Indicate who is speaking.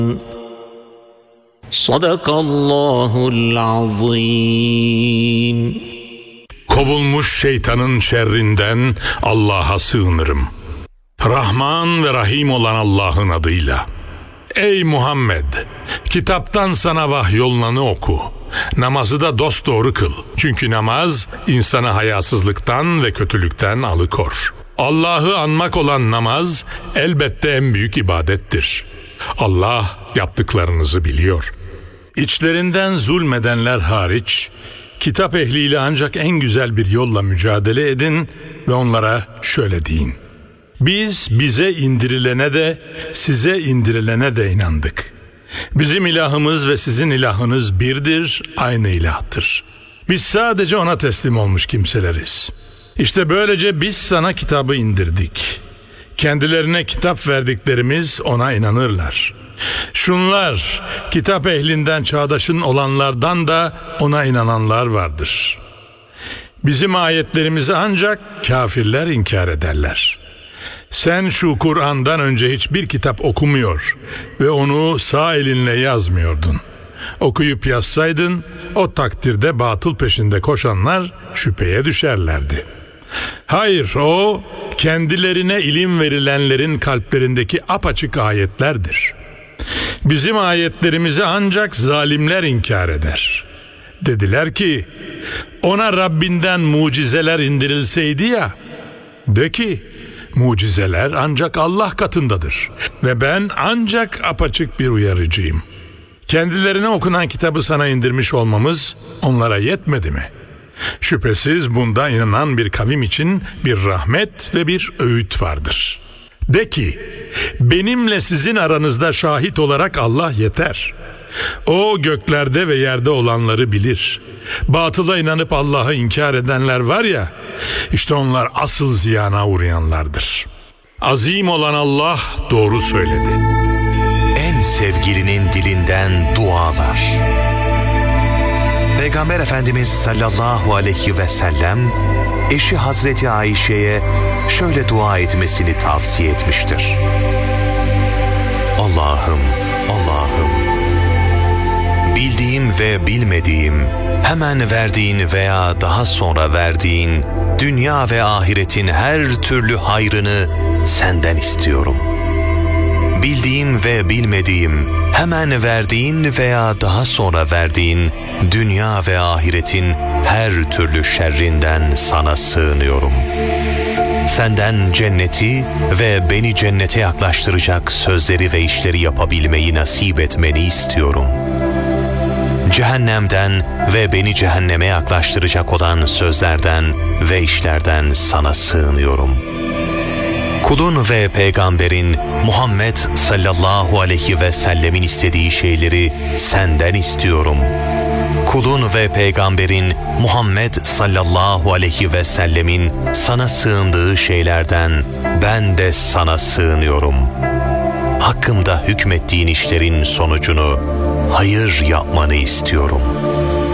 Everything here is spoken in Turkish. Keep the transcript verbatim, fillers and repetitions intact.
Speaker 1: Sadakallahul azim.
Speaker 2: Kovulmuş şeytanın şerrinden Allah'a sığınırım. Rahman ve Rahim olan Allah'ın adıyla. Ey Muhammed! Kitaptan sana vahyolunanı oku. Namazı da dosdoğru kıl. Çünkü namaz insanı hayasızlıktan ve kötülükten alıkor. Allah'ı anmak olan namaz elbette en büyük ibadettir. Allah yaptıklarınızı biliyor. İçlerinden zulmedenler hariç, kitap ehliyle ancak en güzel bir yolla mücadele edin ve onlara şöyle deyin. Biz bize indirilene de size indirilene de inandık. Bizim ilahımız ve sizin ilahınız birdir, aynı ilahtır. Biz sadece ona teslim olmuş kimseleriz. İşte böylece biz sana kitabı indirdik. Kendilerine kitap verdiklerimiz ona inanırlar. Şunlar, kitap ehlinden çağdaşın olanlardan da ona inananlar vardır. Bizim ayetlerimizi ancak kafirler inkar ederler. Sen şu Kur'an'dan önce hiçbir kitap okumuyor ve onu sağ elinle yazmıyordun. Okuyup yazsaydın, o takdirde batıl peşinde koşanlar şüpheye düşerlerdi. Hayır, o kendilerine ilim verilenlerin kalplerindeki apaçık ayetlerdir. Bizim ayetlerimizi ancak zalimler inkar eder. Dediler ki, ona Rabbinden mucizeler indirilseydi ya, de ki, mucizeler ancak Allah katındadır ve ben ancak apaçık bir uyarıcıyım. Kendilerine okunan kitabı sana indirmiş olmamız onlara yetmedi mi? Şüphesiz bunda inanan bir kavim için bir rahmet ve bir öğüt vardır. De ki, benimle sizin aranızda şahit olarak Allah yeter. O göklerde ve yerde olanları bilir. Batıla inanıp Allah'ı inkar edenler var ya, işte onlar asıl ziyana uğrayanlardır. Azim olan Allah doğru söyledi.
Speaker 3: En sevgilinin dilinden dualar. Peygamber Efendimiz sallallahu aleyhi ve sellem eşi Hazreti Ayşe'ye şöyle dua etmesini tavsiye etmiştir. Allah'ım, Allah'ım, bildiğim ve bilmediğim, hemen verdiğin veya daha sonra verdiğin dünya ve ahiretin her türlü hayrını senden istiyorum. Bildiğim ve bilmediğim, hemen verdiğin veya daha sonra verdiğin dünya ve ahiretin her türlü şerrinden sana sığınıyorum. Senden cenneti ve beni cennete yaklaştıracak sözleri ve işleri yapabilmeyi nasip etmeni istiyorum. Cehennemden ve beni cehenneme yaklaştıracak olan sözlerden ve işlerden sana sığınıyorum. Kulun ve peygamberin Muhammed sallallahu aleyhi ve sellemin istediği şeyleri senden istiyorum. Kulun ve peygamberin Muhammed sallallahu aleyhi ve sellemin sana sığındığı şeylerden ben de sana sığınıyorum. Hakkımda hükmettiğin işlerin sonucunu hayır yapmanı istiyorum.